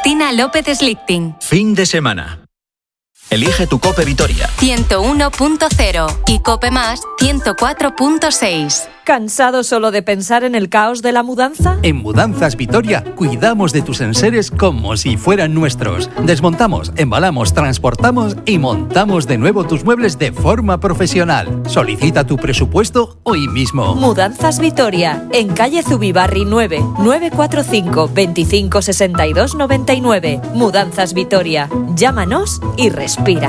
Cristina López Slichting. Fin de semana. Elige tu Cope Vitoria. 101.0 y Cope Más 104.6. ¿Cansado solo de pensar en el caos de la mudanza? En Mudanzas Vitoria cuidamos de tus enseres como si fueran nuestros. Desmontamos, embalamos, transportamos y montamos de nuevo tus muebles de forma profesional. Solicita tu presupuesto hoy mismo. Mudanzas Vitoria, en calle Zubibarri 9, 945 25 62 99. Mudanzas Vitoria. Llámanos y respira.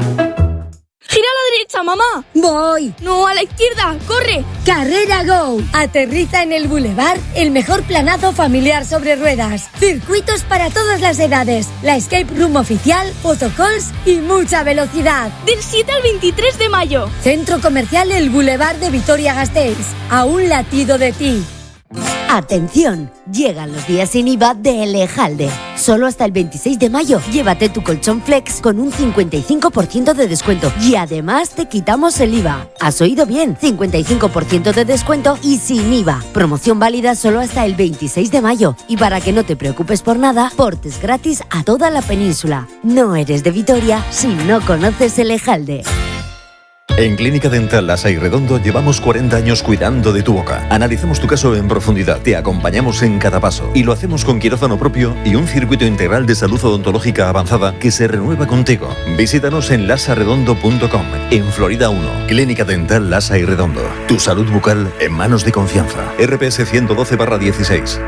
¡Gira a la derecha, mamá! ¡Voy! ¡No, a la izquierda! ¡Corre! ¡Carrera Go! Aterriza en el Boulevard, el mejor planazo familiar sobre ruedas. Circuitos para todas las edades. La escape room oficial, photocalls y mucha velocidad. Del 7 al 23 de mayo. Centro Comercial El Boulevard de Vitoria-Gasteiz. A un latido de ti. Atención, llegan los días sin IVA de Elejalde. Solo hasta el 26 de mayo, llévate tu colchón Flex con un 55% de descuento y además te quitamos el IVA. ¿Has oído bien? 55% de descuento y sin IVA. Promoción válida solo hasta el 26 de mayo. Y para que no te preocupes por nada, portes gratis a toda la península. No eres de Vitoria si no conoces Elejalde. En Clínica Dental La Sayrredondo llevamos 40 años cuidando de tu boca. Analizamos tu caso en profundidad, te acompañamos en cada paso y lo hacemos con quirófano propio y un circuito integral de salud odontológica avanzada que se renueva contigo. Visítanos en lasarredondo.com, en Florida 1. Clínica Dental La Sayrredondo. Tu salud bucal en manos de confianza. RPS 112/16.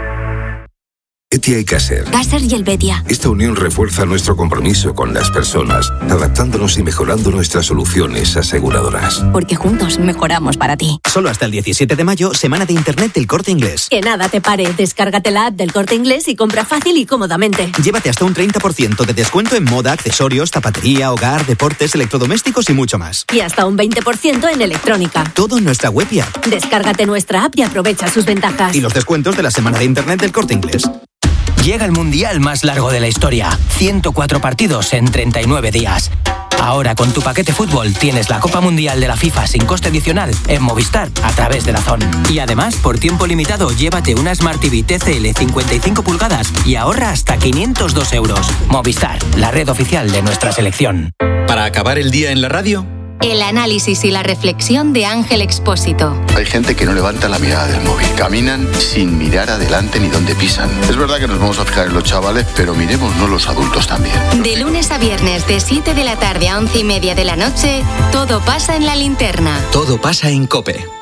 Etia y Caser. Caser y Helvetia. Esta unión refuerza nuestro compromiso con las personas, adaptándonos y mejorando nuestras soluciones aseguradoras. Porque juntos mejoramos para ti. Solo hasta el 17 de mayo, semana de Internet del Corte Inglés. Que nada te pare. Descárgate la app del Corte Inglés y compra fácil y cómodamente. Llévate hasta un 30% de descuento en moda, accesorios, zapatería, hogar, deportes, electrodomésticos y mucho más. Y hasta un 20% en electrónica. Todo en nuestra web y app. Descárgate nuestra app y aprovecha sus ventajas. Y los descuentos de la semana de Internet del Corte Inglés. Llega el mundial más largo de la historia. 104 partidos en 39 días. Ahora con tu paquete fútbol tienes la Copa Mundial de la FIFA sin coste adicional en Movistar a través de DAZN. Y además, por tiempo limitado, llévate una Smart TV TCL 55 pulgadas y ahorra hasta 502 euros. Movistar, la red oficial de nuestra selección. Para acabar el día en la radio, El análisis y la reflexión de Ángel Expósito. Hay gente que no levanta la mirada del móvil. Caminan sin mirar adelante ni dónde pisan. Es verdad que nos vamos a fijar en los chavales, pero miremosnos los adultos también. De lunes a viernes, de 7 de la tarde a 11:30 de la noche, todo pasa en La Linterna. todo pasa en COPE.